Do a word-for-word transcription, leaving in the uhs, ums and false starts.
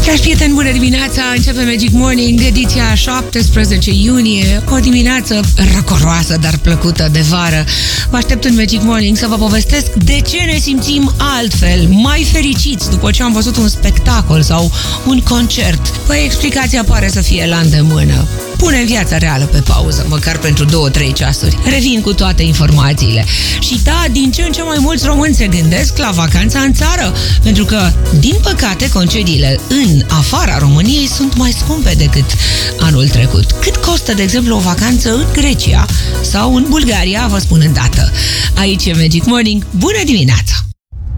Dragi prieteni, bună dimineața! Începe Magic Morning, ediția șaptesprezece iunie, o dimineață răcoroasă, dar plăcută de vară. Vă aștept în Magic Morning să vă povestesc de ce ne simțim altfel, mai fericiți după ce am văzut un spectacol sau un concert. Păi explicația pare să fie la îndemână. Pune viața reală pe pauză, măcar pentru două-trei ceasuri. Revin cu toate informațiile. Și da, din ce în ce mai mulți români se gândesc la vacanța în țară, pentru că, din păcate, concediile în afara României sunt mai scumpe decât anul trecut. Cât costă, de exemplu, o vacanță în Grecia sau în Bulgaria, vă spun îndată. Aici e Magic Morning. Bună dimineața!